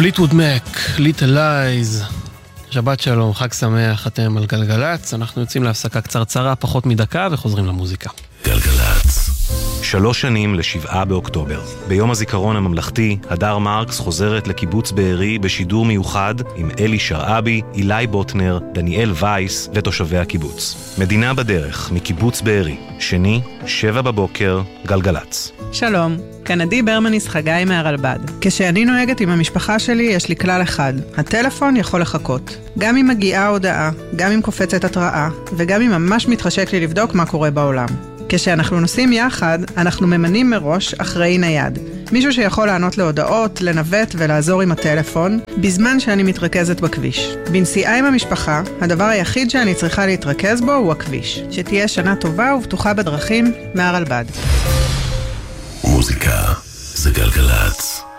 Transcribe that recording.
פליטווד מק, ליטל לייז. שבת שלום, חג שמח, אתם על גלגלץ. אנחנו יוצאים להפסקה קצרצרה, פחות מדקה, וחוזרים למוזיקה. גלגלץ. 3 שנים ל7 באוקטובר. ביום הזיכרון הממלכתי, הדר מרקס חוזרת לקיבוץ בארי בשידור מיוחד עם אלי שרעבי, אילי בוטנר, דניאל וייס ותושבי הקיבוץ. מדינה בדרך, מקיבוץ בארי. שני, 7 בבוקר, גלגלץ. שלום, כאן עדי ברמניס חגי מהרלב"ד. כשאני נוהגת עם המשפחה שלי יש לי כלל אחד, הטלפון יכול לחכות. גם אם מגיעה הודעה, גם אם קופצת התראה, וגם אם ממש מתחשק לי לבדוק מה קורה בעולם. כשאנחנו נוסעים יחד, אנחנו ממנים מראש אחראי נייד. מישהו שיכול לענות להודעות, לנווט ולעזור עם הטלפון, בזמן שאני מתרכזת בכביש. בנסיעה עם המשפחה, הדבר היחיד שאני צריכה להתרכז בו הוא הכביש. שתהיה שנה טובה ובטוחה בדרכים, מהרלב"ד. מוזיקה זה גלגלץ.